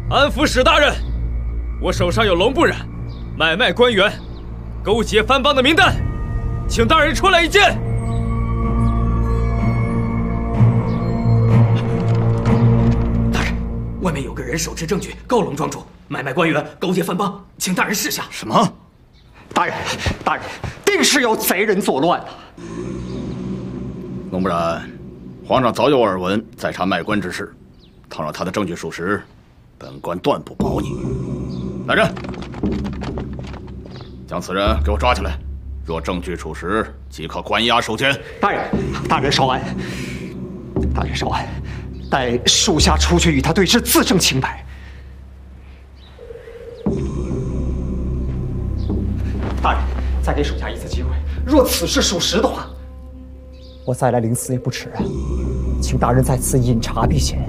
安抚史大人，我手上有龙不染、买卖官员、勾结藩邦的名单，请大人出来一见。 大人，外面有个人手持证据，告龙庄主买卖官员、勾结藩邦，请大人示下。 什么？ 大人，定是有贼人作乱啊！ 龙不然，皇上早有耳闻在查卖官之事，倘若他的证据属实，本官断不保你。来人，将此人给我抓起来。若证据属实，即可关押收监。 大人稍安，待属下出去与他对质，自证清白。大人，再给属下一次机会，若此事属实的话，我再来临死也不迟啊！请大人在此饮茶避嫌。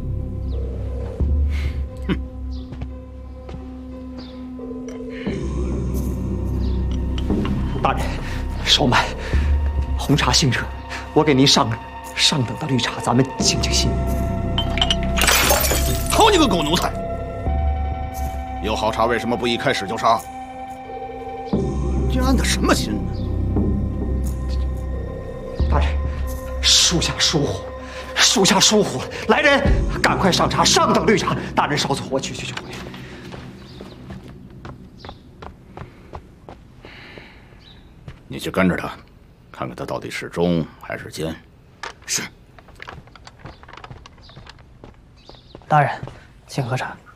大人，稍慢，红茶性热，我给您上等的绿茶，咱们静静心。 好你个狗奴才！有好茶为什么不一开始就杀？你安的什么心呢？ 大人，属下疏忽了。来人，赶快上茶，上等绿茶。大人稍坐，我去。 你去跟着他，看看他到底是忠还是奸。 是。 大人，请喝茶。